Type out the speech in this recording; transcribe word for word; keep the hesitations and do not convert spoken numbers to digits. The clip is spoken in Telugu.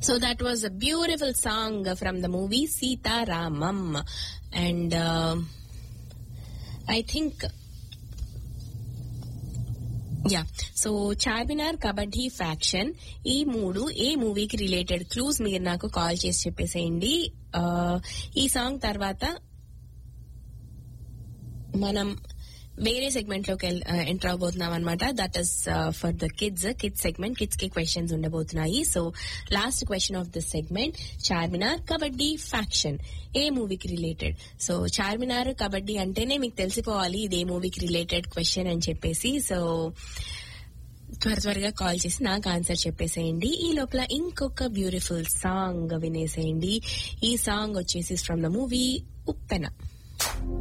So that was a beautiful song from the movie Sita Ramam, and uh, I think yeah so Charminar, kabaddi, faction ఈ మూడు ఏ మూవీకి రిలేటెడ్ క్లూస్ మీరు నాకు కాల్ చేసి చెప్పేసేయండి. ఈ సాంగ్ తర్వాత మనం వేరే సెగ్మెంట్ లోకి ఎంటర్ అవబోతున్నాం అనమాట. That is for the kids kids segment. Kids కి క్వశ్చన్స్ ఉండబోతున్నాయి. So last question of this segment, Charminar, kabaddi, faction ఏ మూవీకి రిలేటెడ్. సో చార్మినార్, కబడ్డీ అంటేనే మీకు తెలిసిపోవాలి ఇది ఏ మూవీకి రిలేటెడ్ క్వశ్చన్ అని చెప్పేసి. సో త్వర త్వరగా కాల్ చేసి నాకు ఆన్సర్ చెప్పేసేయండి. ఈ లోపల ఇంకొక బ్యూటిఫుల్ సాంగ్ వినేసేయండి. ఈ సాంగ్ వచ్చేసి ఫ్రమ్ ద మూవీ ఉప్పెన.